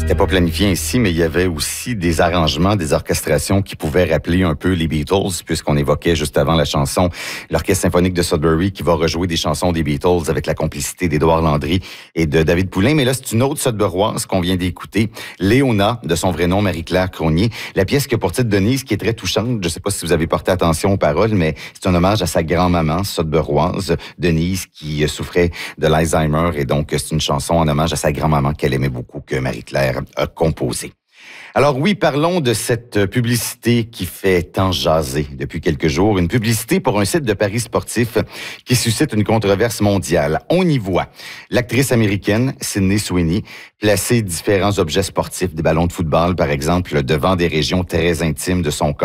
C'était pas planifié ainsi, mais il y avait aussi des arrangements, des orchestrations qui pouvaient rappeler un peu les Beatles, puisqu'on évoquait juste avant la chanson l'Orchestre symphonique de Sudbury qui va rejouer des chansons des Beatles avec la complicité d'Édouard Landry et de David Poulain. Mais là, c'est une autre Sudburoise qu'on vient d'écouter, Léona, de son vrai nom, Marie-Claire Cronier. La pièce qui a pour titre Denise, qui est très touchante. Je sais pas si vous avez porté attention aux paroles, mais c'est un hommage à sa grand-maman sudburoise, Denise, qui souffrait de l'Alzheimer. Et donc, c'est une chanson en hommage à sa grand-maman qu'elle aimait beaucoup, que Marie-Claire a composé. Alors oui, parlons de cette publicité qui fait tant jaser depuis quelques jours. Une publicité pour un site de paris sportif qui suscite une controverse mondiale. On y voit l'actrice américaine Sydney Sweeney placer différents objets sportifs, des ballons de football par exemple, devant des régions très intimes de son corps.